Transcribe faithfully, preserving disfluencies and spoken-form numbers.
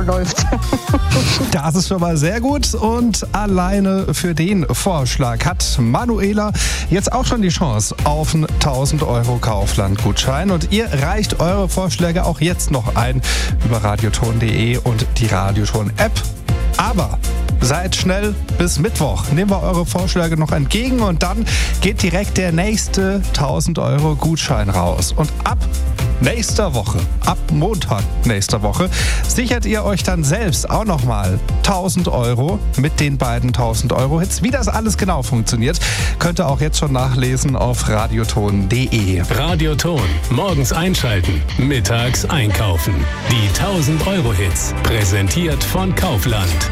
läuft. Das ist schon mal sehr gut. Und alleine für den Vorschlag hat Manuela jetzt auch schon die Chance auf einen tausend Euro Kaufland-Gutschein. Und ihr reicht eure Vorschläge auch jetzt noch ein über radioton punkt de und die Radioton-App. Aber seid schnell, bis Mittwoch nehmen wir eure Vorschläge noch entgegen und dann geht direkt der nächste tausend Euro Gutschein raus. Und ab nächster Woche, ab Montag nächster Woche, sichert ihr euch dann selbst auch nochmal tausend Euro mit den beiden tausend Euro Hits. Wie das alles genau funktioniert, könnt ihr auch jetzt schon nachlesen auf radioton punkt de. Radioton. Morgens einschalten, mittags einkaufen. Die tausend Euro Hits. Präsentiert von Kaufland.